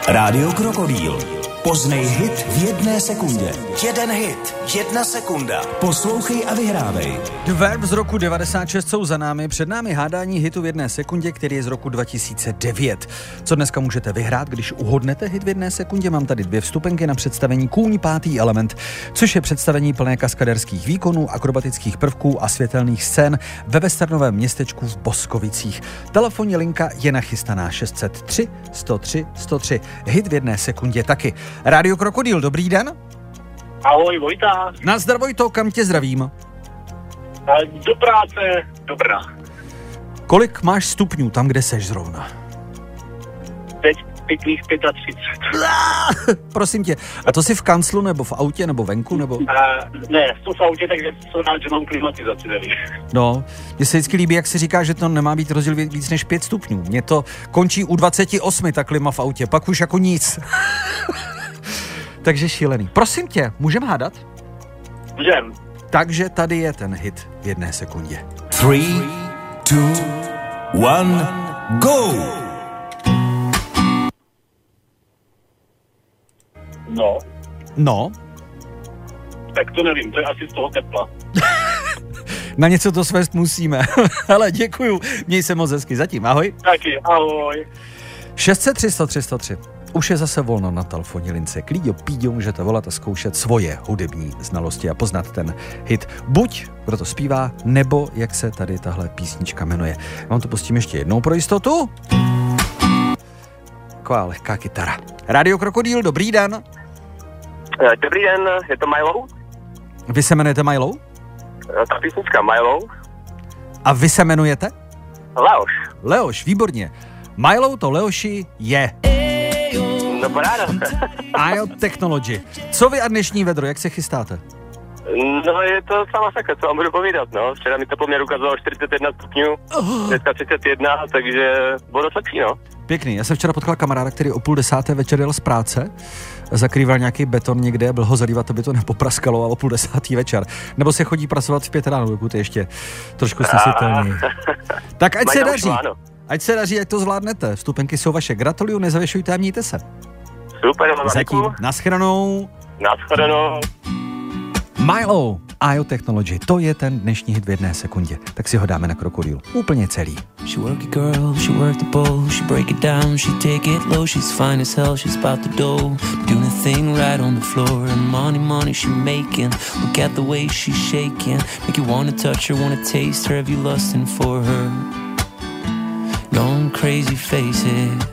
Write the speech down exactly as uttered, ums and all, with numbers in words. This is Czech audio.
Rádio Krokodýl. Poznej hit v jedné sekundě. Jeden hit, jedna sekunda. Poslouchej a vyhrávej. The Verve z roku devadesát šest jsou za námi. Před námi hádání hitu v jedné sekundě, který je z roku dva tisíce devět. Co dneska můžete vyhrát, když uhodnete hit v jedné sekundě? Mám tady dvě vstupenky na představení Kůň pátý element, což je představení plné kaskaderských výkonů, akrobatických prvků a světelných scén ve westernovém městečku v Boskovicích. Telefonní linka je nachystaná šest set tři sto tři sto tři. Hit v jedné sekundě taky. Rádio Krokodýl, dobrý den. Ahoj, Vojta. Nazdar, Vojto, kam tě zdravím? Do práce, dobrá. Kolik máš stupňů tam, kde seš zrovna? Teď pěkných třicet pět. Prosím tě, a to jsi v kanclu, nebo v autě, nebo venku, nebo? Uh, ne, jsem v autě, takže jsem rád, že mám klimatizaci tady. No, mně se vždycky líbí, jak se říká, že to nemá být rozdíl víc než pět stupňů. Mně to končí u dvacet osm, ta klima v autě, pak už jako nic. Takže šílený. Prosím tě, můžeme hádat? Můžem. Takže tady je ten hit v jedné sekundě. Three, two, one, go! No. No. Tak to nevím, to je asi z toho tepla. Na něco to svést musíme. Hele, děkuju. Měj se moc hezky. Zatím, ahoj. Taky, ahoj. šest set tři sto tři sto tři. Už je zase volno na telefonní lince. Klíďo, píďo, můžete volat a zkoušet svoje hudební znalosti a poznat ten hit. Buď kdo to zpívá, nebo jak se tady tahle písnička jmenuje. Já vám to pustím ještě jednou pro jistotu. Taková lehká kytara. Rádio Krokodýl, dobrý den. Dobrý den, je to Milo? Vy se jmenujete Milo? Ta písnička Milo. A vy se jmenujete? Leoš. Leoš, výborně. Milo to Leoši je. No paráda. I O Technology. Co vy a dnešní vedro, jak se chystáte? No je to sama sakra, co vám budu povídat, no. Včera mi teploměr ukazoval čtyřicet jedna stupňů, oh. Dneska třicet jedna, takže bylo dost lepší, no. Pěkný, já jsem včera potkal kamaráda, který o půl desáté večer jel z práce, zakrýval nějaký beton někde, byl ho zalívat, aby to nepopraskalo, a o půl desátý večer. Nebo se chodí pracovat v pět ráno, dokud je ještě trošku snesitelný. Tak ať se daří, ať se daří, jak to zvládnete. Vstupenky jsou vaše, gratuluju, nezavěšujte a mějte se. Super, zatím, naschledanou. Naschledanou. Milo, I O Technology, to je ten dnešní hit v jedné sekundě. Tak si ho dáme na Krokodýl. Úplně celý. She work it girl, she work the bowl, she break it down, she take it low, she's fine as hell, she's about the dough, doing a thing right on the floor, and money, money she making, look at the way she's shaking, make you wanna touch her, wanna taste her, have you lusting for her, going crazy, face it.